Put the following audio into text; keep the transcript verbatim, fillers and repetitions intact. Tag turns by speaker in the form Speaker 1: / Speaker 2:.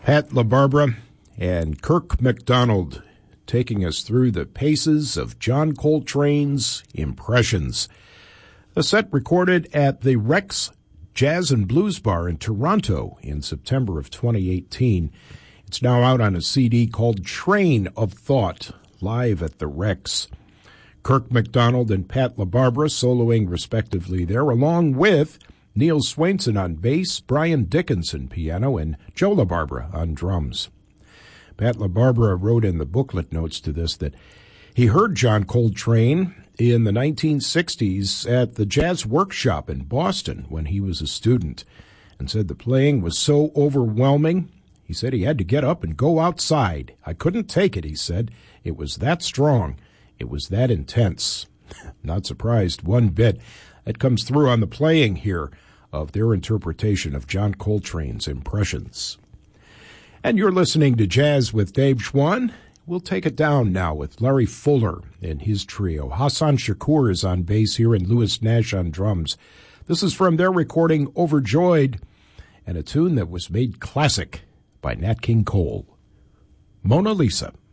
Speaker 1: Pat LaBarbera and Kirk MacDonald taking us through the paces of John Coltrane's Impressions. A set recorded at the Rex Jazz and Blues Bar in Toronto in September of twenty eighteen. It's now out on a C D called Train of Thought, live at the Rex. Kirk MacDonald and Pat LaBarbera soloing respectively there, along with Neil Swainson on bass, Brian Dickinson piano, and Joe LaBarbera on drums. Pat LaBarbera wrote in the booklet notes to this that he heard John Coltrane in the nineteen sixties at the Jazz Workshop in Boston when he was a student, and said the playing was so overwhelming, he said he had to get up and go outside. I couldn't take it, he said. It was that strong. It was that intense. Not surprised one bit. That comes through on the playing here of their interpretation of John Coltrane's Impressions. And you're listening to Jazz with Dave Schwann. We'll take it down now with Larry Fuller and his trio. Hassan Shakur is on bass here and Louis Nash on drums. This is from their recording Overjoyed, and a tune that was made classic by Nat King Cole, Mona Lisa.